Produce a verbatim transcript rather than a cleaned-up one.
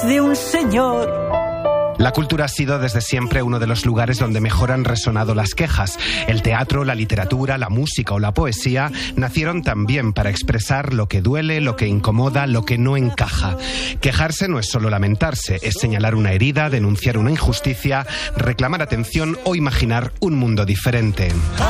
de un señor. La cultura ha sido desde siempre uno de los lugares donde mejor han resonado las quejas. El teatro, la literatura, la música o la poesía nacieron también para expresar lo que duele, lo que incomoda, lo que no encaja. Quejarse no es solo lamentarse, es señalar una herida, denunciar una injusticia, reclamar atención o imaginar un mundo diferente.